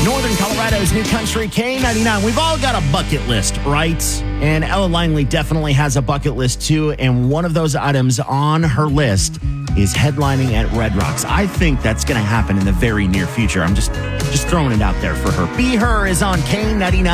Northern Colorado's New Country K99. We've all got a bucket list, right? And Ella Langley definitely has a bucket list too. And one of those items on her list is headlining at Red Rocks. I think that's going to happen in the very near future. I'm just throwing it out there for her. Be Her is on K99.